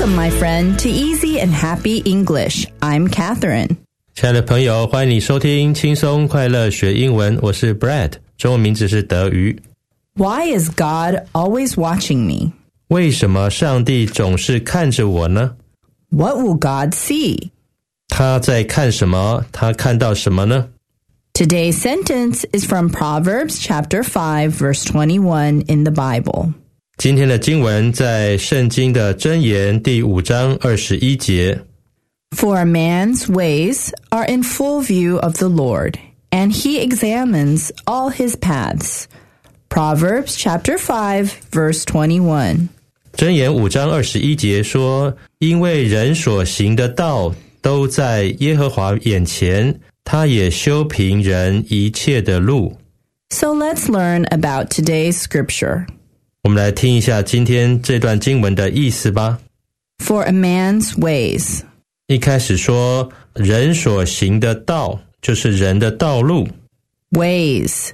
Welcome, my friend, to Easy and Happy English. I'm Catherine. 亲爱的朋友，欢迎你收听轻松快乐学英文，我是 Brad， 中文名字是德瑜。 Why is God always watching me? 为什么上帝总是看着我呢？ What will God see? 他在看什么？他看到什么呢？ Today's sentence is from Proverbs chapter 5, verse 21 in the Bible. 今天的经文在圣经的箴言第5章21节。 For a man's ways are in full view of the Lord, and he examines all his paths. Proverbs chapter 5, verse 21. 箴言5章21节说，因为人所行的道都在耶和华眼前，他也修平人一切的路。 So let's learn about today's scripture. 我们来听一下今天这段经文的意思吧。 For a man's ways. 一开始说，人所行的道就是人的道路。 Ways.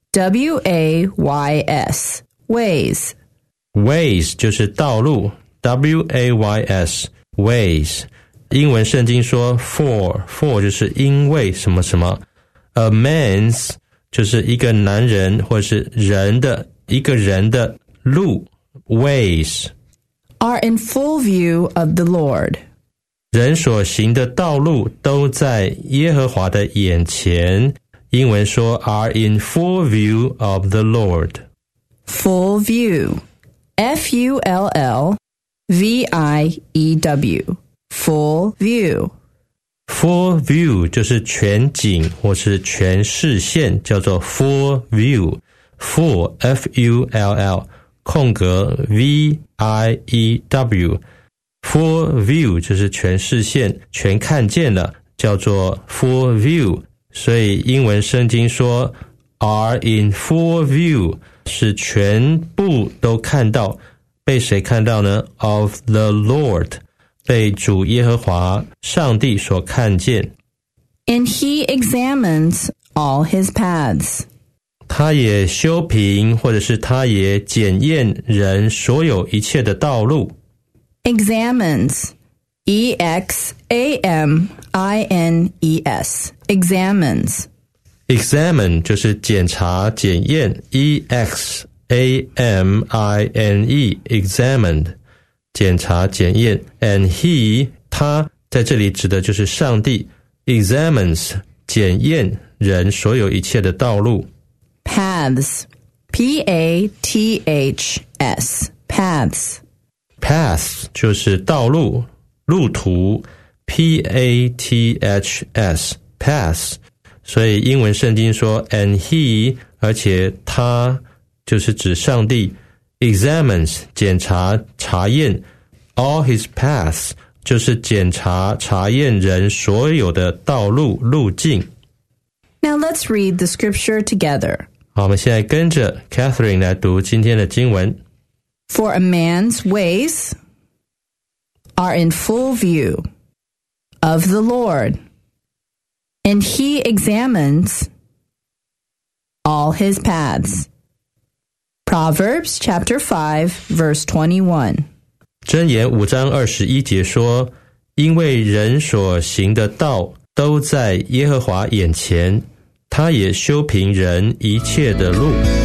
W-A-Y-S. Ways. Ways 就是道路 W-A-Y-S. Ways. 英文圣经说 for 就是因为什么什么。A man's 就是一个男人或是人的一个人的路 Ways. Are in full view of the Lord. 人所行的道路都在耶和华的眼前。英文说 are in full view of the Lord. Full view. F-U-L-L-V-I-E-W. Full view. Full view 就是全景或是全视线，叫做 full view. Full F-U-L-L 空格 V-I-E-W. Full view 就是全视线，全看见了，叫做 full view. 所以英文圣经说 are in full view 是全部都看到。被谁看到呢？ Of the Lord 被主耶和华上帝所看见。 And he examines all his paths. 他也修平或者是他也检验人所有一切的道路。 Examines. E-X-A-M-I-N-E-S. Examines. Examine 就是检查检验 E-X-A-M-I-N-E Examined 检查检验 And he 他在这里指的就是上帝 Examines 检验人所有一切的道路。 Paths. P-A-T-H-S. Paths. Paths 就是道路路途 P-A-T-H-S Paths 所以英文圣经说 And he 而且他就是指上帝 Examines 检查查验 All his paths 就是检查查验人所有的道路路径。 Now let's read the scripture together. 好，我们现在跟着 Catherine 来读今天的经文。 For a man's ways are in full view of the Lord, and he examines all his paths. Proverbs chapter 5, verse 21. 箴言5章21节说，因为人所行的道都在耶和华眼前，他也修平人一切的路。